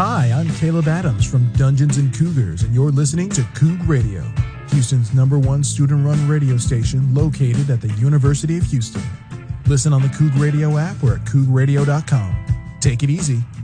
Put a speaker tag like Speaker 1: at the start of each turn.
Speaker 1: Hi, I'm Caleb Adams from Dungeons and Cougars, and you're listening to Coug Radio, Houston's #1 student-run radio station located at the University of Houston. Listen on the Coug Radio app or at cougradio.com. Take it easy.